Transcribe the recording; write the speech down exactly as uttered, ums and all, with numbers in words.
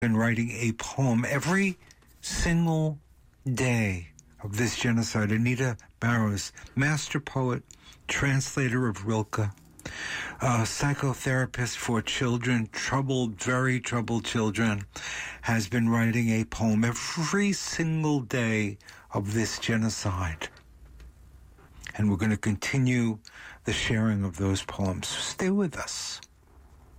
been writing a poem every single day of this genocide. Anita Barrows, master poet, translator of Rilke, a psychotherapist for children, troubled, very troubled children, has been writing a poem every single day of this genocide. And we're going to continue the sharing of those poems. So stay with us.